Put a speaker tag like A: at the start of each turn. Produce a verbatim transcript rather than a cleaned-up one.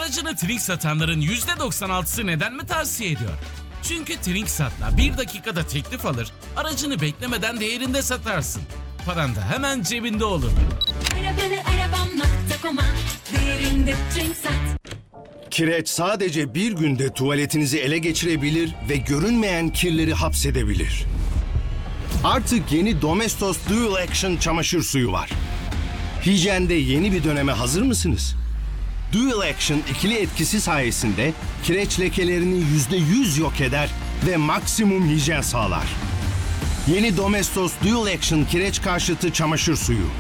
A: Aracını Trink satanların yüzde doksan altısı neden mi tavsiye ediyor? Çünkü Trinksat'la bir dakikada teklif alır, aracını beklemeden değerinde satarsın. Paran da hemen cebinde olur.
B: Arabanı arabam nokta com'a, değerinde Trinksat.
C: Kireç sadece bir günde tuvaletinizi ele geçirebilir ve görünmeyen kirleri hapsedebilir. Artık yeni Domestos Dual Action çamaşır suyu var. Hijyende yeni bir döneme hazır mısınız? Dual Action ikili etkisi sayesinde kireç lekelerini yüzde yüz yok eder ve maksimum hijyen sağlar. Yeni Domestos Dual Action kireç karşıtı çamaşır suyu.